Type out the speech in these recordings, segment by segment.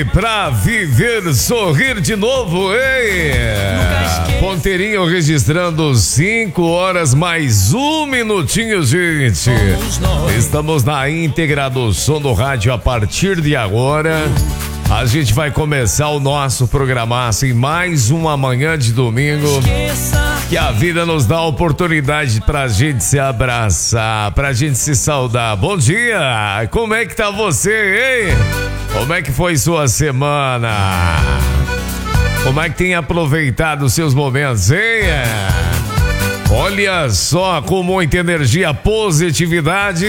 Fome pra viver, sorrir de novo, hein? Ponteirinho registrando 5 horas mais 1 minutinho, gente. Estamos na íntegra do som do rádio a partir de agora. A gente vai começar o nosso programaço em mais uma manhã de domingo. Que a vida nos dá a oportunidade pra gente se abraçar, pra gente se saudar. Bom dia! Como é que tá você, hein? Como é que foi sua semana? Como é que tem aproveitado os seus momentos, hein? Olha só com muita energia, positividade.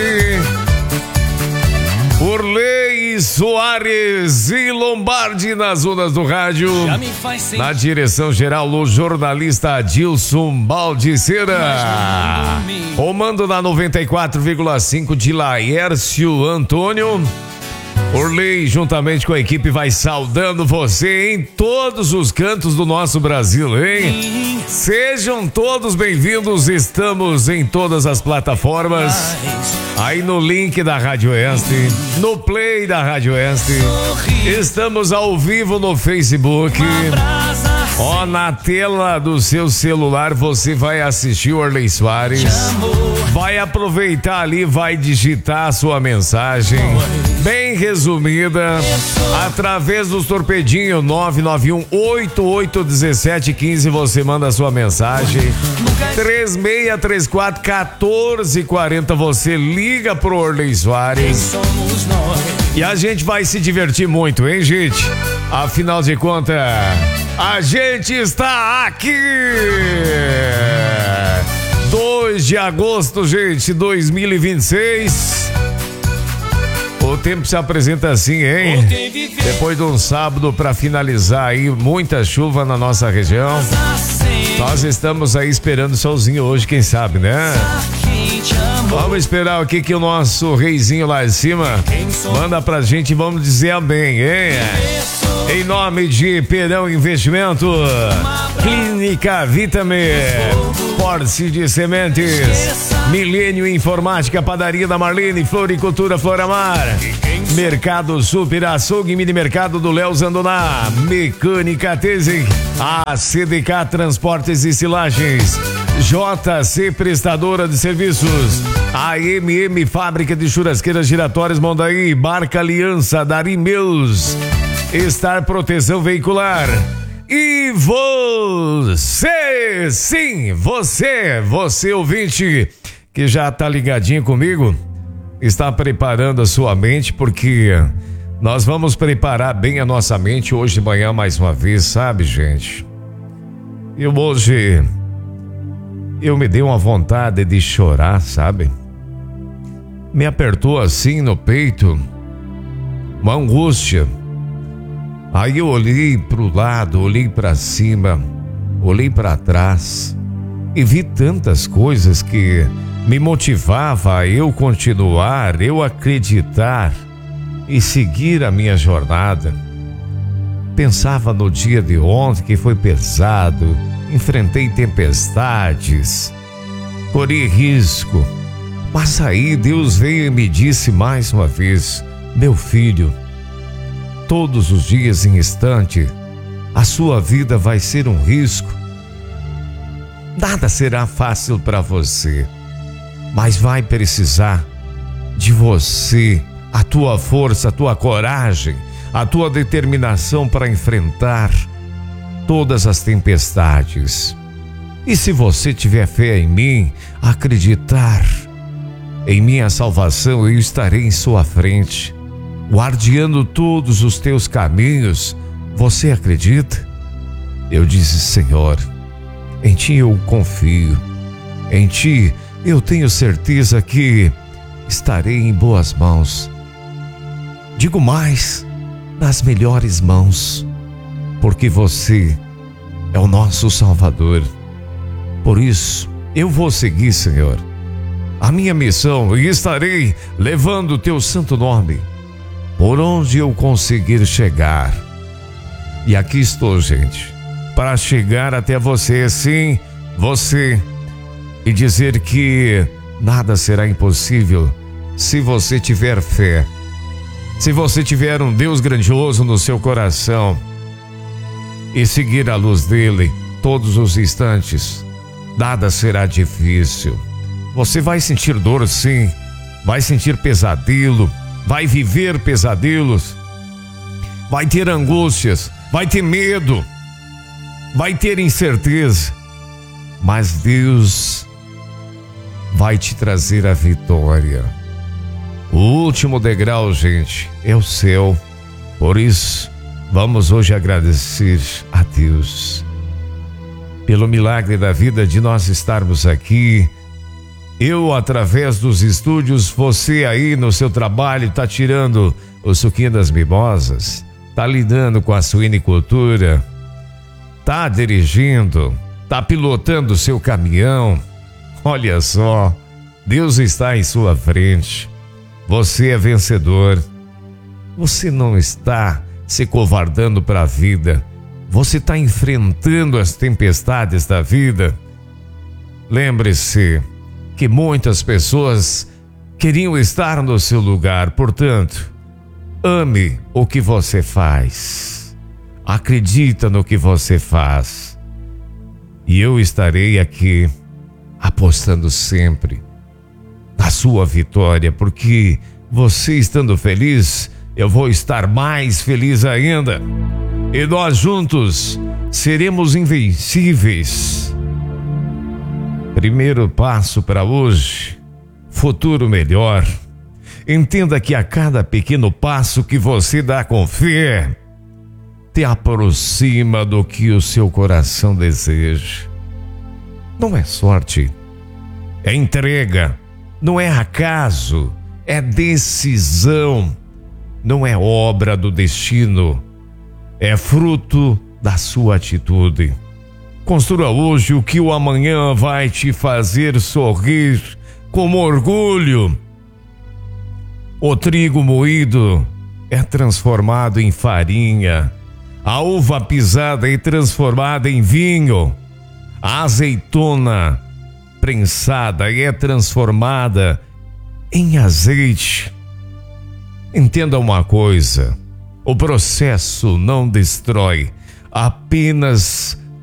Urley Soares e Lombardi nas ondas do rádio. Na direção geral, o jornalista Adilson Baldiceira. Comando da 94,5 de Laércio Antônio. Urley, juntamente com a equipe, vai saudando você em todos os cantos do nosso Brasil, hein? Sejam todos bem-vindos, estamos em todas as plataformas. Aí no link da Rádio Oeste, no play da Rádio Oeste. Estamos ao vivo no Facebook. Ó, na tela do seu celular você vai assistir o Urley Soares. Vai aproveitar ali, vai digitar a sua mensagem bem resumida através dos torpedinho 991-881715. Você manda a sua mensagem 3634-1440. Você liga pro Urley Soares e a gente vai se divertir muito, hein, gente? Afinal de contas, a gente está aqui 2 de agosto, gente, 2026. O tempo se apresenta assim, hein? Depois de um sábado para finalizar aí, muita chuva na nossa região. Nós estamos aí esperando o solzinho hoje, quem sabe, né? Vamos esperar o que o nosso reizinho lá de cima manda pra gente e vamos dizer amém, hein? Em nome de Perão Investimento, Clínica Vitamin, Force de Sementes, Milênio Informática, Padaria da Marlene, Floricultura Floramar, Mercado Super Açougue, Mini Mercado do Léo Zandoná, Mecânica Tese, a CDK Transportes e Silagens, JC Prestadora de Serviços, a MM Fábrica de Churrasqueiras Giratórias Mondaí, Barca Aliança, Dari Meus, Star Proteção Veicular. E você, sim, você ouvinte que já tá ligadinho comigo, está preparando a sua mente, porque nós vamos preparar bem a nossa mente hoje de manhã mais uma vez, sabe, gente? E hoje eu me dei uma vontade de chorar, sabe? Me apertou assim no peito, uma angústia. Aí eu olhei pro lado, olhei pra cima, olhei pra trás e vi tantas coisas que me motivava a eu continuar, eu acreditar e seguir a minha jornada. Pensava no dia de ontem que foi pesado, enfrentei tempestades, corri risco, mas aí Deus veio e me disse mais uma vez: meu filho, todos os dias em instante, a sua vida vai ser um risco. Nada será fácil para você, mas vai precisar de você, a tua força, a tua coragem, a tua determinação para enfrentar todas as tempestades. E se você tiver fé em mim, acreditar em minha salvação, eu estarei em sua frente, guardiando todos os teus caminhos. Você acredita? Eu disse: Senhor, em ti eu confio, em ti eu tenho certeza que estarei em boas mãos. Digo mais, nas melhores mãos, porque você é o nosso Salvador. Por isso, eu vou seguir, Senhor, a minha missão e estarei levando o teu santo nome por onde eu conseguir chegar. E aqui estou, gente, para chegar até você, sim, você, e dizer que nada será impossível se você tiver fé. Se você tiver um Deus grandioso no seu coração e seguir a luz dele todos os instantes, nada será difícil. Você vai sentir dor, sim, vai sentir pesadelo, vai viver pesadelos, vai ter angústias, vai ter medo, vai ter incerteza, mas Deus vai te trazer a vitória. O último degrau, gente, é o céu. Por isso, vamos hoje agradecer a Deus pelo milagre da vida de nós estarmos aqui. Eu, através dos estúdios, você aí no seu trabalho está tirando o suquinho das mimosas, está lidando com a suinicultura, está dirigindo, está pilotando o seu caminhão. Olha só, Deus está em sua frente. Você é vencedor. Você não está se covardando para a vida. Você está enfrentando as tempestades da vida. Lembre-se que muitas pessoas queriam estar no seu lugar. Portanto, ame o que você faz. Acredita no que você faz. E eu estarei aqui apostando sempre na sua vitória, porque você estando feliz, eu vou estar mais feliz ainda. E nós juntos seremos invencíveis. Primeiro passo para hoje, futuro melhor. Entenda que a cada pequeno passo que você dá com fé, te aproxima do que o seu coração deseja. Não é sorte, é entrega, não é acaso, é decisão, não é obra do destino, é fruto da sua atitude. Construa hoje o que o amanhã vai te fazer sorrir com orgulho. O trigo moído é transformado em farinha, a uva pisada é transformada em vinho, a azeitona prensada é transformada em azeite. Entenda uma coisa: o processo não destrói, apenas